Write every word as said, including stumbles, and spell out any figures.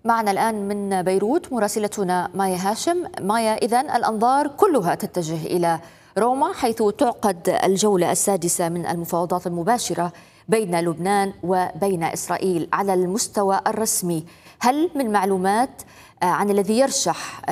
معنا الآن من بيروت مراسلتنا مايا هاشم. مايا، إذن الأنظار كلها تتجه إلى روما، حيث تعقد الجولة السادسة من المفاوضات المباشرة بين لبنان وبين إسرائيل على المستوى الرسمي. هل من معلومات عن الذي يرشح